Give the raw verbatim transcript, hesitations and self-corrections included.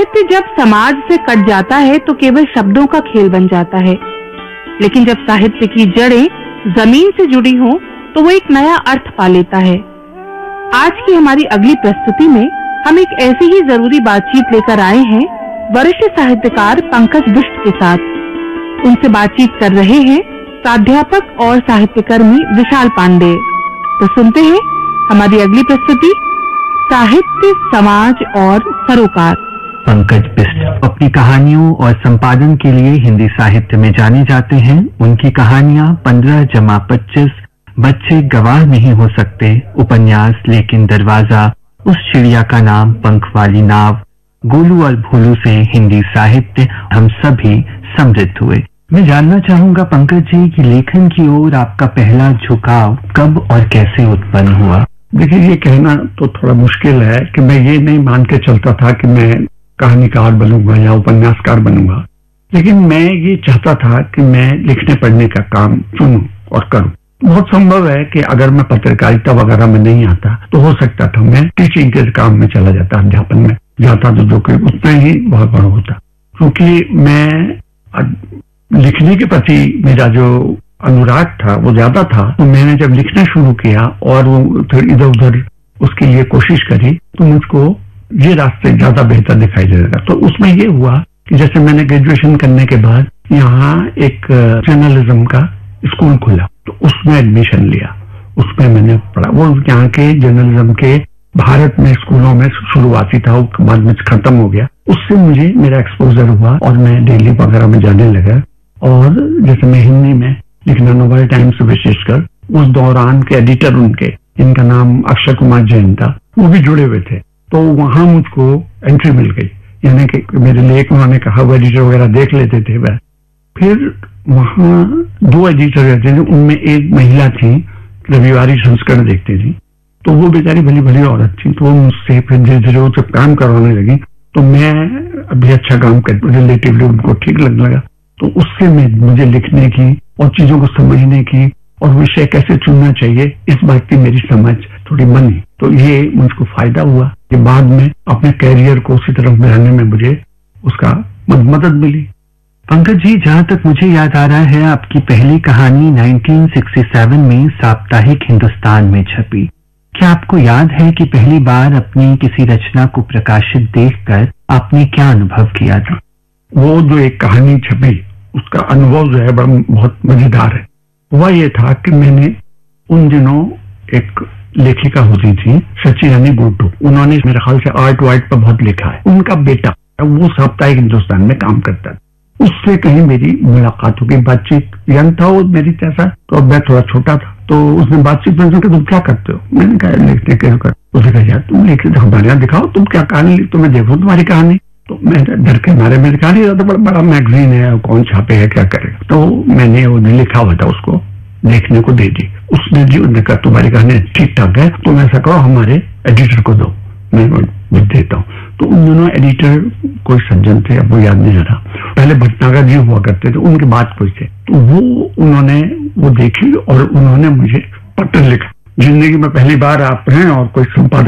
साहित्य जब समाज से कट जाता है तो केवल शब्दों का खेल बन जाता है, लेकिन जब साहित्य की जड़ें जमीन से जुड़ी हों तो वो एक नया अर्थ पा लेता है। आज की हमारी अगली प्रस्तुति में हम एक ऐसी ही जरूरी बातचीत लेकर आए हैं वरिष्ठ साहित्यकार पंकज बिष्ट के साथ। उनसे बातचीत कर रहे हैं प्राध्यापक और साहित्यकर्मी विशाल पांडे। तो सुनते हैं हमारी अगली प्रस्तुति, साहित्य, समाज और सरोकार। पंकज बिष्ट अपनी कहानियों और संपादन के लिए हिंदी साहित्य में जाने जाते हैं। उनकी कहानियां पंद्रह जमा पच्चीस, बच्चे गवाह नहीं हो सकते, उपन्यास लेकिन दरवाजा, उस चिड़िया का नाम, पंख वाली नाव, गोलू और भोलू से हिंदी साहित्य हम सभी समृद्ध हुए। मैं जानना चाहूंगा पंकज जी कि लेखन की ओर आपका पहला झुकाव कब और कैसे उत्पन्न हुआ? देखिए, ये कहना तो थोड़ा मुश्किल है कि मैं ये नहीं मान के चलता था कि मैं कहानीकार बनूंगा या उपन्यासकार बनूंगा, लेकिन मैं ये चाहता था कि मैं लिखने पढ़ने का काम चुनूं और करूं। बहुत संभव है कि अगर मैं पत्रकारिता वगैरह में नहीं आता तो हो सकता था मैं टीचिंग के काम में चला जाता, अध्यापन में जाता, तो जो कि उतना ही बहुत बड़ा होता। क्योंकि मैं लिखने के प्रति मेरा जो अनुराग था वो ज्यादा था, तो मैंने जब लिखना शुरू किया और वो फिर इधर उधर उसके लिए कोशिश करी तो मुझको ये रास्ते ज्यादा बेहतर दिखाई दे रहा। तो उसमें ये हुआ कि जैसे मैंने ग्रेजुएशन करने के बाद यहाँ एक जर्नलिज्म का स्कूल खुला, तो उसमें एडमिशन लिया, उसमें मैंने पढ़ा। वो यहाँ के जर्नलिज्म के भारत में स्कूलों में शुरुआती था, वो बाद में खत्म हो गया। उससे मुझे मेरा एक्सपोजर हुआ और मैं दिल्ली वगैरह में जाने लगा। और जैसे मैं हिंदी में लिखना, नोबेल टाइम्स विशेषकर उस दौरान के एडिटर उनके, जिनका नाम अक्षय कुमार जैन था, वो भी जुड़े हुए थे, तो वहां मुझको एंट्री मिल गई। यानी कि मेरे लेख उन्होंने कहा, वो एडिटर वगैरह देख लेते थे वह। फिर वहां दो एडिटर रहते थे, उनमें एक महिला थी, रविवारी संस्करण देखती थी, तो वो बेचारी भली भली औरत थी, तो वो मुझसे फिर धीरे धीरे वो जब काम करवाने लगी तो मैं अभी अच्छा काम कर, रिलेटिवली उनको ठीक लगने लगा। तो उससे मैं मुझे लिखने की और चीजों को समझने की और विषय कैसे चुनना चाहिए, इस बात की मेरी समझ थोड़ी बनी। तो ये मुझको फायदा हुआ कि बाद में अपने कैरियर को उसी तरफ बढ़ाने में मुझे उसका मदद मिली। पंकज जी, जहाँ तक मुझे याद आ रहा है, आपकी पहली कहानी उन्नीस सौ सड़सठ में साप्ताहिक हिंदुस्तान में छपी। क्या आपको याद है कि पहली बार अपनी किसी रचना को प्रकाशित देखकर आपने क्या अनुभव किया था? वो जो एक कहानी छपी, उसका अनुभव जो है बड़ा बहुत मजेदार है। वह ये था कि मैंने उन दिनों एक लेखिका होती थी सची रानी गुड्डू, उन्होंने मेरे ख्याल से आर्ट वाइट पर बहुत लिखा है। उनका बेटा वो साप्ताहिक हिंदुस्तान में काम करता था, उससे कहीं मेरी मुलाकात हो गई, बातचीत। यंग था वो मेरी जैसा, तो अब मैं थोड़ा छोटा था, तो उसने बातचीत में तुम क्या करते हो? मैंने कहा लिखने कैसे कर। उसने कहा यार तुम लिख हमारे यहाँ दिखाओ, तुम क्या कहानी लिख, तो मैं देखो तुम्हारी कहानी। तो मैं डर के मारे में लिखा नहीं था, बड़ा बड़ा मैगजीन है, कौन छापे है, क्या करेगा। तो मैंने उन्हें लिखा हुआ था, उसको देखने को दे दी। उसने जी उन्होंने कहा तुम्हारी कहानी ठीक ठाक है, तुम ऐसा करो हमारे एडिटर को दो, मैं देता हूँ। तो उन दोनों एडिटर कोई सज्जन थे, अब वो याद नहीं आ रहा, पहले भटनागर जी हुआ करते थे, उनकी बात पूछते, तो वो उन्होंने वो देखी और उन्होंने मुझे पत्र लिखा। जिंदगी में पहली बार आप हैं और कोई संपादक